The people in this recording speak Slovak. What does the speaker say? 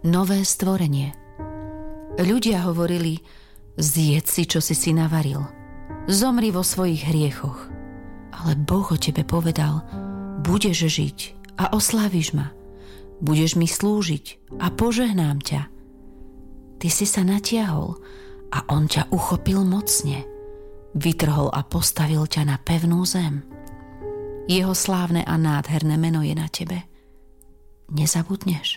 nové stvorenie. Ľudia hovorili, zjedz si, čo si navaril. Zomri vo svojich hriechoch. Ale Boh o tebe povedal, budeš žiť a osláviš ma. Budeš mi slúžiť a požehnám ťa. Ty si sa natiahol a on ťa uchopil mocne. Vytrhol a postavil ťa na pevnú zem. Jeho slávne a nádherné meno je na tebe. Nezabudneš?